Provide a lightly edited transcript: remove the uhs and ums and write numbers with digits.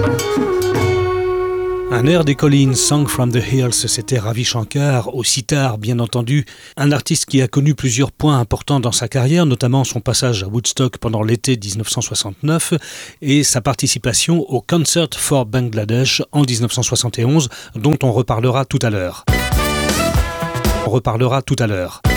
Un air des collines, Song from the Hills, c'était Ravi Shankar, au sitar bien entendu, un artiste qui a connu plusieurs points importants dans sa carrière, notamment son passage à Woodstock pendant l'été 1969 et sa participation au Concert for Bangladesh en 1971, dont on reparlera tout à l'heure.